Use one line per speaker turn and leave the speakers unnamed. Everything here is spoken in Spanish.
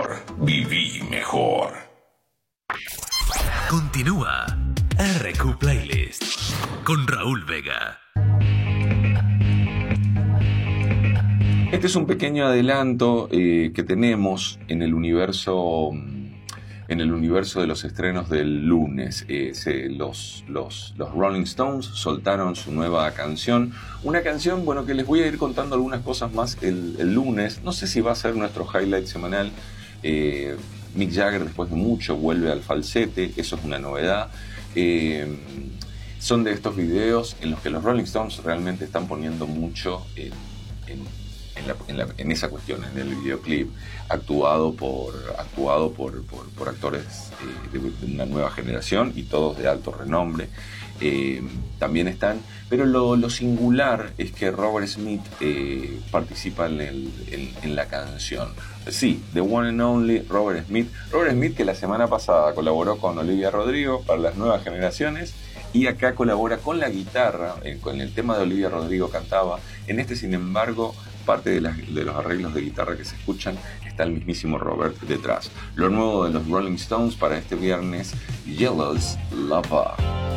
mejor. Viví mejor.
Continúa RQ Playlist con Raúl Vega.
Este es un pequeño adelanto que tenemos en el universo de los estrenos del lunes. Los Rolling Stones soltaron su nueva canción. Una canción, bueno, que les voy a ir contando algunas cosas más el lunes. No sé si va a ser nuestro highlight semanal. Mick Jagger, después de mucho, vuelve al falsete. Eso es una novedad. Son de estos videos en los que los Rolling Stones realmente están poniendo mucho en esa cuestión, en el videoclip, actuado por actores de una nueva generación y todos de alto renombre. También están, pero lo singular es que Robert Smith participa en la canción. Sí, The One and Only Robert Smith, que la semana pasada colaboró con Olivia Rodrigo para las nuevas generaciones, y acá colabora con la guitarra, con el tema de Olivia Rodrigo cantaba. En este, sin embargo, parte de los arreglos de guitarra que se escuchan, está el mismísimo Robert detrás. Lo nuevo de los Rolling Stones para este viernes, Yellow's Lover.